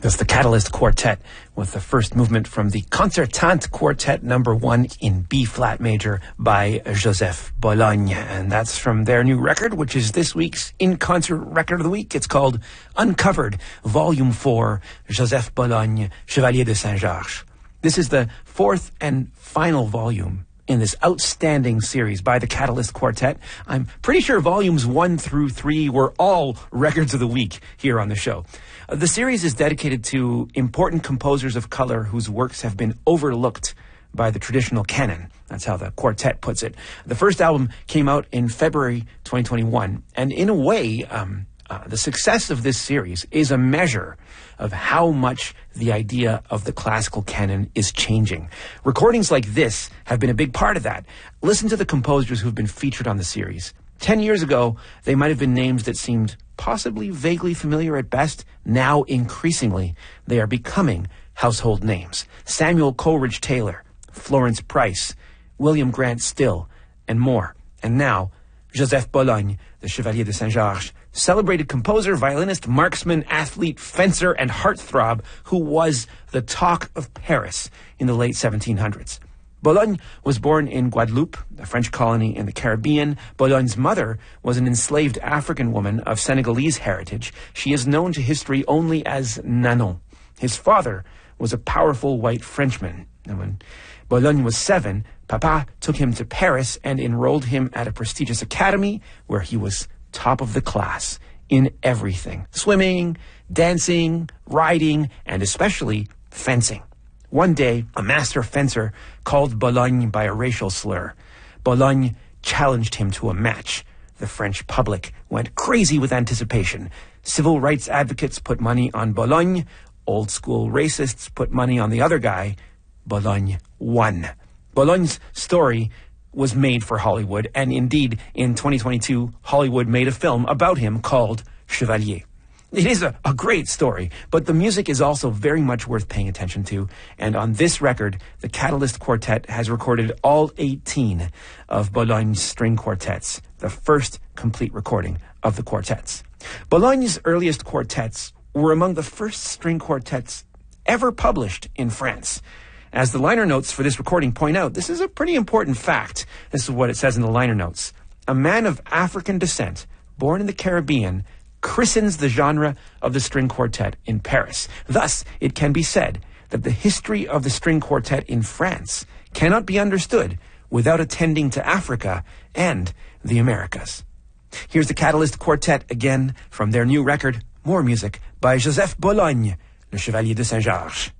That's the Catalyst Quartet with the first movement from the Concertante Quartet number 1 in B-flat major by Joseph Bologne. And that's from their new record, which is this week's in-concert record of the week. It's called Uncovered, Volume 4, Joseph Bologne, Chevalier de Saint-Georges. This is the fourth and final volume in this outstanding series by the Catalyst Quartet. I'm pretty sure volumes 1 through 3 were all records of the week here on the show. The series is dedicated to important composers of color whose works have been overlooked by the traditional canon. That's how the quartet puts it. The first album came out in February 2021, and in a way, the success of this series is a measure of how much the idea of the classical canon is changing. Recordings like this have been a big part of that. Listen to the composers who've been featured on the series. 10 years ago, they might have been names that seemed possibly vaguely familiar at best. Now, increasingly, they are becoming household names. Samuel Coleridge Taylor, Florence Price, William Grant Still, and more. And now, Joseph Bologne, the Chevalier de Saint-Georges, celebrated composer, violinist, marksman, athlete, fencer, and heartthrob who was the talk of Paris in the late 1700s. Bologne was born in Guadeloupe, a French colony in the Caribbean. Bologne's mother was an enslaved African woman of Senegalese heritage. She is known to history only as Nanon. His father was a powerful white Frenchman. And when Bologne was 7, Papa took him to Paris and enrolled him at a prestigious academy where he was top of the class in everything. Swimming, dancing, riding, and especially fencing. One day, a master fencer called Bologne by a racial slur. Bologne challenged him to a match. The French public went crazy with anticipation. Civil rights advocates put money on Bologne. Old school racists put money on the other guy. Bologne won. Bologne's story was made for Hollywood, and indeed, in 2022, Hollywood made a film about him called Chevalier. It is a great story, but the music is also very much worth paying attention to, and on this record, the Catalyst Quartet has recorded all 18 of Bologne's string quartets, the first complete recording of the quartets. Bologne's earliest quartets were among the first string quartets ever published in France. As the liner notes for this recording point out, this is a pretty important fact. This is what it says in the liner notes. A man of African descent, born in the Caribbean, christens the genre of the string quartet in Paris. Thus, it can be said that the history of the string quartet in France cannot be understood without attending to Africa and the Americas. Here's the Catalyst Quartet again from their new record, more music by Joseph Bologne, Le Chevalier de Saint-Georges.